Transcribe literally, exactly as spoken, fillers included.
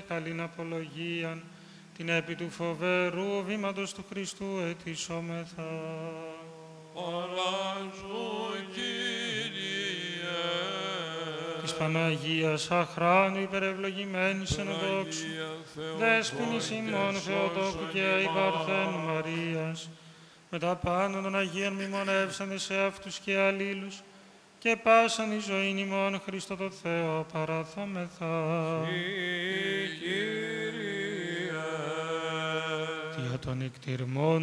καλήν απολογίαν, την επί του φοβερού βήματος του Χριστού ετισόμεθα. Οράζου, Κύριε, Της Παναγίας αχράνου υπερευλογημένης εν δόξου, δέσποινης ημών Θεοτόκου και η Παρθένου Μαρίας, με τα πάντα των Αγίων μνημονεύσαντε σε αυτούς και αλλήλους, και πάσαν η ζωήν ημών Χριστό το Θεό παραθόμεθα. Κύριε, Δια των εκτιρμών